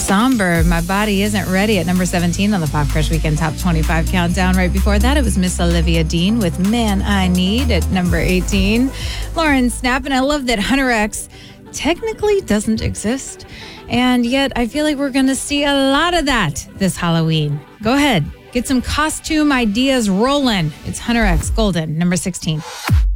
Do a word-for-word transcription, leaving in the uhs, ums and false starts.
Somber, My Body Isn't Ready at number seventeen on the Pop Crush Weekend Top twenty-five countdown. Right before that, it was Miss Olivia Dean with Man I Need at number eighteen. Lauren Snap, and I love that Hunter X technically doesn't exist. And yet, I feel like we're going to see a lot of that this Halloween. Go ahead, get some costume ideas rolling. It's Hunter X Golden, number sixteen.